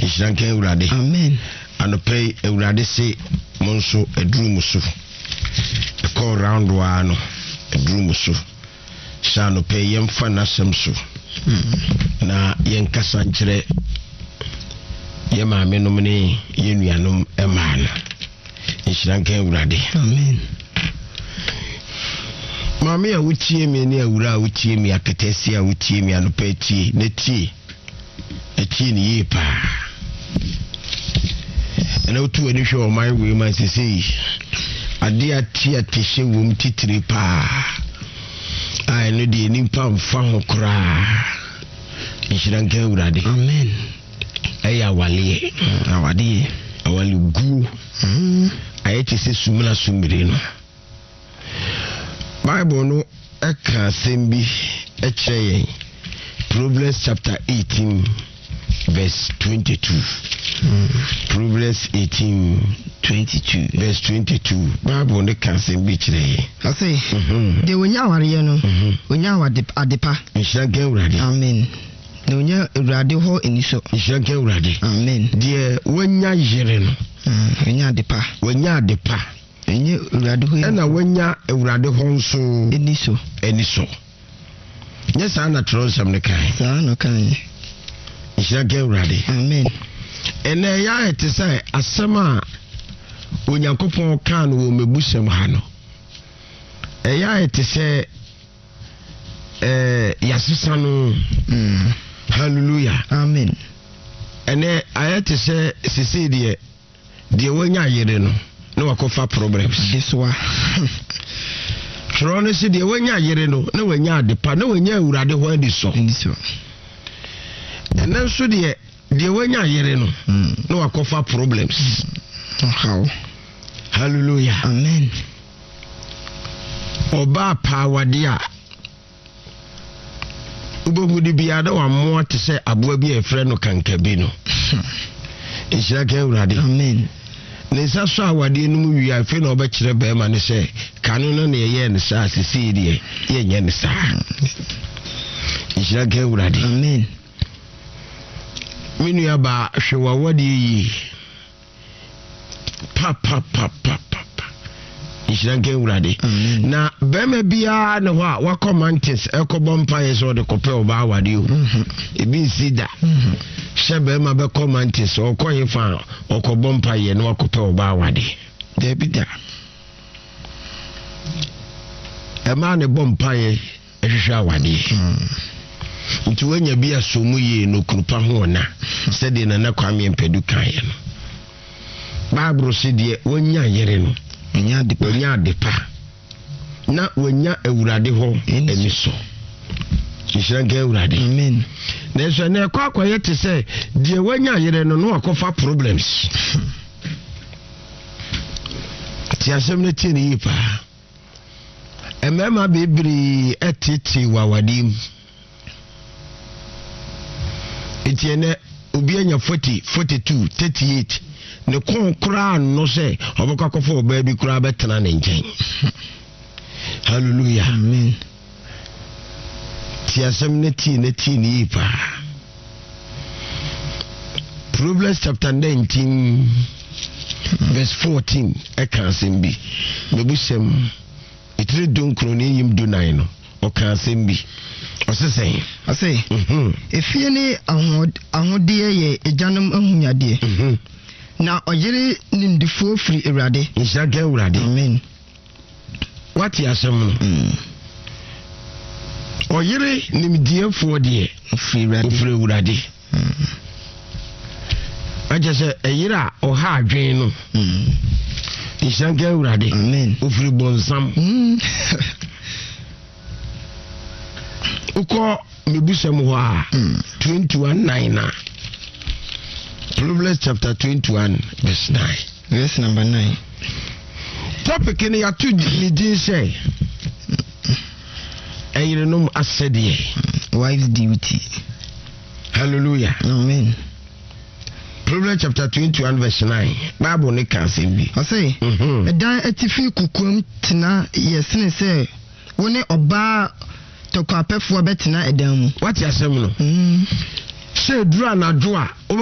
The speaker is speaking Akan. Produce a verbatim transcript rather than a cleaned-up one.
Ishanke urade. Amen. Anope urade se monso eduru musu. E call round one eduru musu. Sha anope yemfa nasem so. Na yenkasa nkyere ye maame nom ne ye nuanom emaana. Ishanke urade. Amen. Mami ya utie mi ni awura utie mi akatesi ya utie mi anope tie ne tie etie ni ye pa ena otu ani hwe o mai we man sisi ade atie atehye wom titire pa ai no de nimpa mfa ho kra inshiranke urade. Amen. Eya wale awade awale gu mm ayete se sumuna sumire no Bible no eka sembi ekyeye Proverbs chapter eighteen verse twenty-two. mm. Proverbs eighteen twenty-two verse twenty-two. Bible no ka sembi kyereye. I say mhm de wonya aware no mhm wonya awade adepa. Inshanke urade. Amen. De wonya urade ho eniso. Inshanke urade. Amen. De wonya yere no mm wonya adepa. wonya adepa enye urade ho ena wonya urade ho nso eniso eniso. Yes, I na trosam ne kai. Sa no kan. Inshanke urade. Amen. Ene ya ete sai asema Onyankopon kan wo mebusem ha no. Eya ete se eh yasesa no. mm Hallelujah. Amen. Ene ayete se sisi de de wonya yere no na wakofa problems. This one. Trone se de wonya yere no na wonya adepa na wonya urade ho adi so. Eniso. Ene nso de de wonya yere no mm na wakofa problems. How? Hallelujah. Amen. Oba pawade a ubogudi bia da wa mo te se aboa bi efre no kankabi no. Inshallah urade. Amen. Ne sa so awade no mu wi afi na oba kire be ma ne se kanu no ne ye ne sa sisi de ye nye ne sa. Inshallah urade. Amen. Minu ya ba hwewa wade yi pa pa pa pa pa. Inshallah urade. Na bema bia ne ho a wa comments ekobo mpa ye so de kope oba awade o. Ebi sida. Shebe ma be comments o koyin fa okobo mpa ye no akope oba awade. De bi da. E ma ne bom mpa ye ehwehwe awade. Nti wanya bia somu ye no krupa ho na. Se de na na kwame mpedu kan ye no. Bible se de wanya yere no. Wonya adepa. Wonya adepa. Na wonya awurade ho eniso. Inshanke urade. Amen. Na so na kwa kwa yete se de wonya yere no no akofa problems. Ti asem na tie ni pa. Emema bebiri etiti wawadim. Etiene obi anya forty, forty-two, thirty-eight. Ne kon kra no se obaka kofo oba bi kra betena ne nchen. Hallelujah. Amen. Ti asem ne ti ne ti ni pa. Proverbs chapter nineteen verse fourteen e kan sembi. Mebusem itire don kroni yim do nine no. O kan sembi. O se sen. I say. Mhm. Efie ni ahod ahode ye ejanum ahunyade. Mhm. Na oyere nimdifo free Awurade. Inshallah Awurade. Amen. What ya asem no? Mm. Oyere nimdiefo de Free Awurade. free Awurade. Mm. Aja se eyira oha adwen no. Mm. Inshallah Awurade. Amen. Ofri bonsam. Mm. Uko mebusem ho a twenty-one nine na. Proverbs chapter twenty-one verse nine. Verse number nine. Topic ni ya tu ni din say. Eyire no asede. Wife's duty. Hallelujah. Amen. Proverbs chapter twenty-one verse nine. Bible ne kan sembi. I say. Mhm. Edan atifi kukum tena yesene say woni oba tokapefo betena edan mu. What ya asem no? Mm. Say dura na do a